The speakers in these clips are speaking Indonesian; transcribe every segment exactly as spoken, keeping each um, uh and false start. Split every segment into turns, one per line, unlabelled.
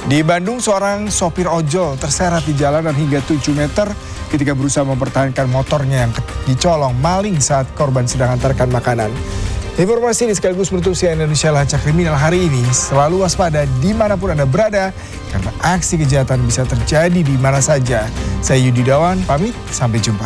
Di Bandung, seorang sopir ojol terseret di jalanan hingga tujuh meter ketika berusaha mempertahankan motornya yang dicolong maling saat korban sedang antarkan makanan. Informasi ini sekaligus menutup C N N Indonesia Lacak Kriminal hari ini. Selalu waspada dimanapun Anda berada, karena aksi kejahatan bisa terjadi di mana saja. Saya Yudi Dawan, pamit, sampai jumpa.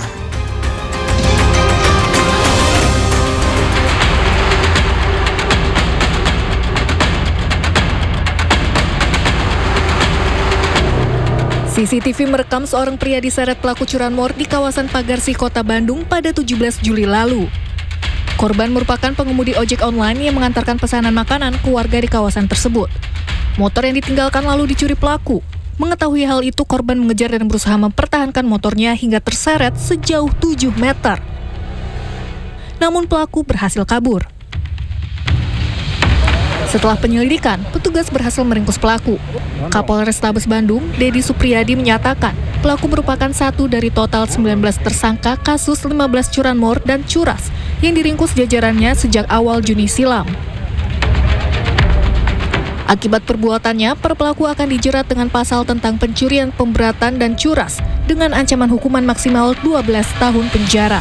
C C T V merekam seorang pria diseret pelaku curanmor di kawasan Pagarsi, Kota Bandung pada tujuh belas Juli lalu. Korban merupakan pengemudi ojek online yang mengantarkan pesanan makanan ke warga di kawasan tersebut. Motor yang ditinggalkan lalu dicuri pelaku. Mengetahui hal itu, korban mengejar dan berusaha mempertahankan motornya hingga terseret sejauh tujuh meter. Namun pelaku berhasil kabur. Setelah penyelidikan, petugas berhasil meringkus pelaku. Kapolrestabes Bandung, Dedi Supriyadi menyatakan, pelaku merupakan satu dari total sembilan belas tersangka kasus lima belas curanmor dan curas yang diringkus jajarannya sejak awal Juni silam. Akibat perbuatannya, para pelaku akan dijerat dengan pasal tentang pencurian, pemberatan, dan curas dengan ancaman hukuman maksimal dua belas tahun penjara.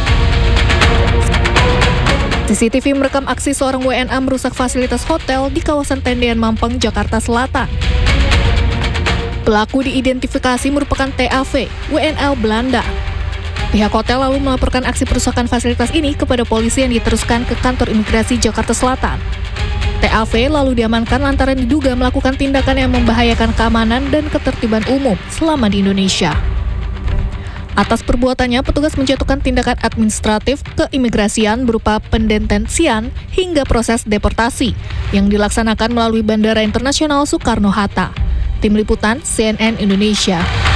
C C T V merekam aksi seorang W N A merusak fasilitas hotel di kawasan Tendean Mampang, Jakarta Selatan. Pelaku diidentifikasi merupakan T A V, W N A Belanda. Pihak hotel lalu melaporkan aksi perusakan fasilitas ini kepada polisi yang diteruskan ke kantor imigrasi Jakarta Selatan. T A V lalu diamankan lantaran diduga melakukan tindakan yang membahayakan keamanan dan ketertiban umum selama di Indonesia. Atas perbuatannya, petugas menjatuhkan tindakan administratif keimigrasian berupa pendetensian hingga proses deportasi yang dilaksanakan melalui Bandara Internasional Soekarno-Hatta. Tim Liputan C N N Indonesia.